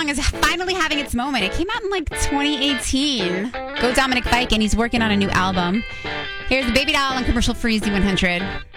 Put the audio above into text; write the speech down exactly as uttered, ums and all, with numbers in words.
song is finally having its moment. It came out in like twenty eighteen. Go Dominic Fike, and he's working on a new album. Here's the Baby Doll on Commercial Free Z one hundred.